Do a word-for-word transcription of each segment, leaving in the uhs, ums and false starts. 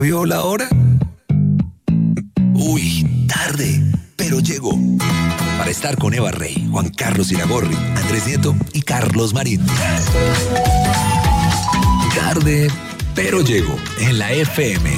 ¿Vio la hora? Uy, tarde, pero llegó. Para estar con Eva Rey, Juan Carlos Iragorri, Andrés Nieto y Carlos Marín. Tarde, pero llegó en la F M.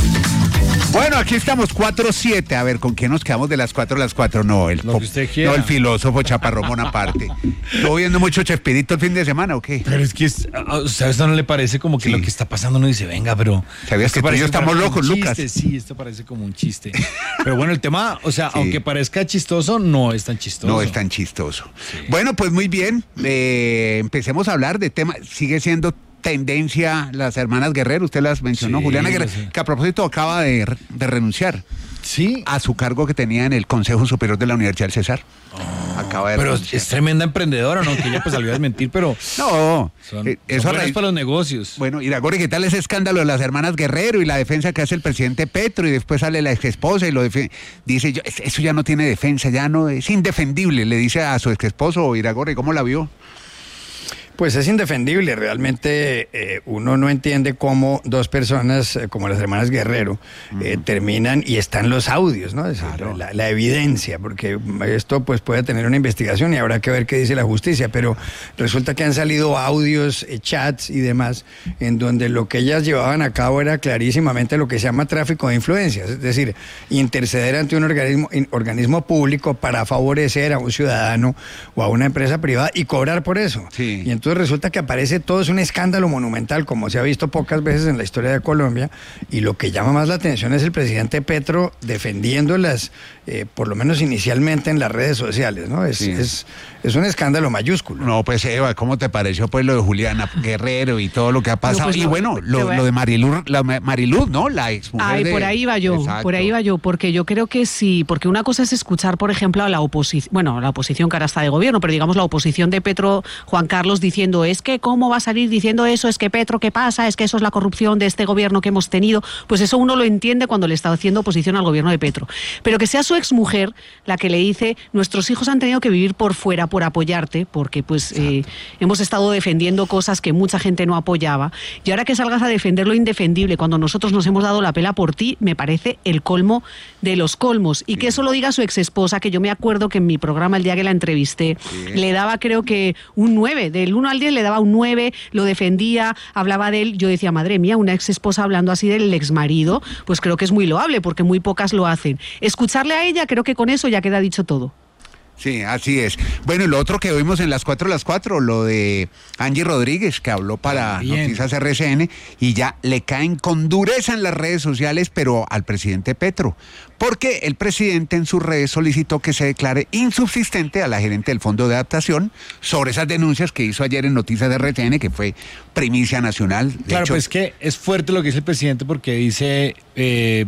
Bueno, aquí estamos cuatro siete. A ver, ¿con quién nos quedamos de las cuatro a las cuatro? No, el, Lo que usted quiera. no, el filósofo Chaparrón Bonaparte. ¿Estuvo viendo mucho Chespirito el fin de semana o qué? Pero es que, es, o sea, ¿esto no le parece como que Sí. lo que está pasando uno dice, venga, pero... ¿Sabías que tú y yo estamos locos, un Lucas? chiste, sí, esto parece como un chiste. Pero bueno, el tema, o sea, Sí. aunque parezca chistoso, no es tan chistoso. No es tan chistoso. Sí. Bueno, pues muy bien. Eh, empecemos a hablar de tema. Sigue siendo tendencia las hermanas Guerrero. Usted las mencionó, Sí, Juliana Guerrero, sí. que a propósito acaba de, de renunciar Sí, a su cargo que tenía en el Consejo Superior de la Universidad del Cesar. Acaba de pero renunciar. es tremenda emprendedora, ¿no? Que ella pues salió a desmentir, pero No, son, eh, son eso a buenas raíz- para los negocios. Bueno, Iragorri, ¿qué tal ese escándalo de las hermanas Guerrero y la defensa que hace el presidente Petro y después sale la ex esposa y lo defiende? Dice, yo, "Es- eso ya no tiene defensa, ya no, es indefendible", le dice a su ex esposo Iragorri. ¿Cómo la vio? Pues es indefendible, realmente eh, uno no entiende cómo dos personas eh, como las hermanas Guerrero eh, terminan y están los audios, ¿no? Es decir, Claro. la, la evidencia, porque esto pues puede tener una investigación y habrá que ver qué dice la justicia, pero resulta que han salido audios, eh, chats y demás, en donde lo que ellas llevaban a cabo era clarísimamente lo que se llama tráfico de influencias, es decir, interceder ante un organismo, in- organismo público para favorecer a un ciudadano o a una empresa privada y cobrar por eso. Sí. Y entonces resulta que aparece todo, es un escándalo monumental, como se ha visto pocas veces en la historia de Colombia, y lo que llama más la atención es el presidente Petro defendiéndolas, eh, por lo menos inicialmente en las redes sociales, ¿no? Es, Sí. es, es un escándalo mayúsculo. No, pues Eva, ¿cómo te pareció pues lo de Juliana Guerrero y todo lo que ha pasado? pues, y no, bueno, te lo, voy a- lo de Mariluz, la Ma- Mariluz, ¿no? La ex mujer Ay, de... por ahí iba yo, Exacto. por ahí iba yo, porque yo creo que sí, porque una cosa es escuchar, por ejemplo, a la oposición, bueno, la oposición que ahora está de gobierno, pero digamos la oposición de Petro, Juan Carlos, diciendo, es que cómo va a salir diciendo eso, es que Petro, ¿qué pasa? Es que eso es la corrupción de este gobierno que hemos tenido. Pues eso uno lo entiende cuando le está haciendo oposición al gobierno de Petro. Pero que sea su exmujer la que le dice, nuestros hijos han tenido que vivir por fuera por apoyarte, porque pues eh, hemos estado defendiendo cosas que mucha gente no apoyaba, y ahora que salgas a defender lo indefendible cuando nosotros nos hemos dado la pela por ti, me parece el colmo de los colmos. Y que eso lo diga su exesposa, que yo me acuerdo que en mi programa el día que la entrevisté, Sí. le daba creo que un nueve, del uno al diez le daba un nueve, lo defendía, hablaba de él, yo decía, madre mía, una ex esposa hablando así del exmarido, pues creo que es muy loable, porque muy pocas lo hacen. Escucharle a ella, creo que con eso ya queda dicho todo. Sí, así es. Bueno, y lo otro que oímos en las cuatro a las cuatro, lo de Angie Rodríguez, que habló para Bien. Noticias R C N, y ya le caen con dureza en las redes sociales, pero al presidente Petro, porque el presidente en sus redes solicitó que se declare insubsistente a la gerente del Fondo de Adaptación sobre esas denuncias que hizo ayer en Noticias de R C N, que fue primicia nacional. De Claro, hecho, pues es que es fuerte lo que dice el presidente porque dice, eh,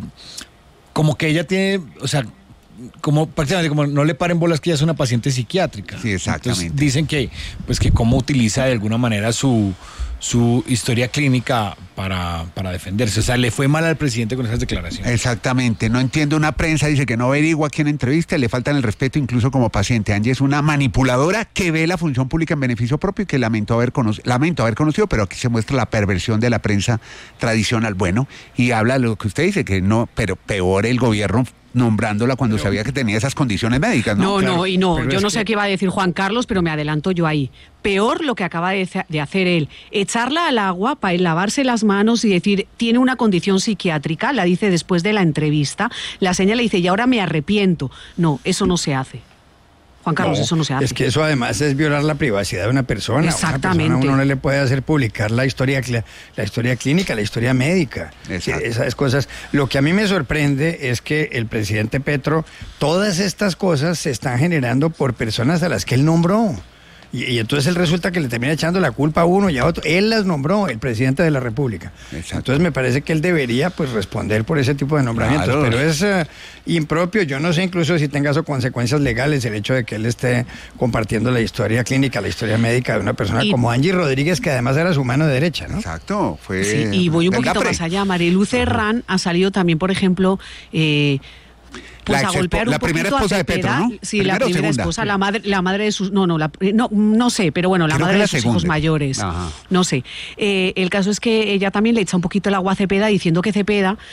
como que ella tiene, o sea, como prácticamente como no le paren bolas que ella es una paciente psiquiátrica. Sí, exactamente. Entonces, dicen que, pues que cómo utiliza de alguna manera su, su historia clínica para, para defenderse. O sea, le fue mal al presidente con esas declaraciones. Exactamente, no entiende una prensa, dice que no averigua quién entrevista, le faltan el respeto incluso como paciente. Angie es una manipuladora que ve la función pública en beneficio propio y que lamento haber, cono- lamento haber conocido, pero aquí se muestra la perversión de la prensa tradicional. Bueno, y habla lo que usted dice, que no, pero peor el gobierno nombrándola cuando sabía que tenía esas condiciones médicas, ¿no? No, Claro, no, y no, pero yo es no sé que- qué iba a decir Juan Carlos, pero me adelanto yo ahí. Peor lo que acaba de, de hacer él, echarla al agua para lavarse las manos y decir, tiene una condición psiquiátrica, la dice después de la entrevista, la señala y dice, y ahora me arrepiento. No, eso no se hace. Juan Carlos, No, eso no se hace. Es que eso además es violar la privacidad de una persona. Exactamente. Una persona, uno no le puede hacer publicar la historia, cl- la historia clínica, la historia médica. Exacto. Sí, esas cosas. Lo que a mí me sorprende es que el presidente Petro, todas estas cosas se están generando por personas a las que él nombró. Y, y entonces él resulta que le termina echando la culpa a uno y a otro. Él las nombró, el presidente de la República. Exacto. Entonces me parece que él debería pues responder por ese tipo de nombramientos. Claro. Pero es eh, impropio. Yo no sé incluso si tenga eso consecuencias legales el hecho de que él esté compartiendo la historia clínica, la historia médica de una persona Y- como Angie Rodríguez, que además era su mano derecha, ¿no? Exacto, fue... Sí, y voy un del poquito DAPRE. más allá. Mariluz Herrán ha salido también, por ejemplo, eh, Pues La a ex- golpear un la primera poquito a esposa de Petro, Cepeda. ¿no? Sí, ¿Primera la o primera segunda? esposa, Sí. la madre, la madre de sus, no, no, la- no, no sé, pero bueno, la Creo que madre la de sus segunda. hijos mayores, Ajá. no sé. Eh, el caso es que ella también le echa un poquito el agua a Cepeda diciendo que Cepeda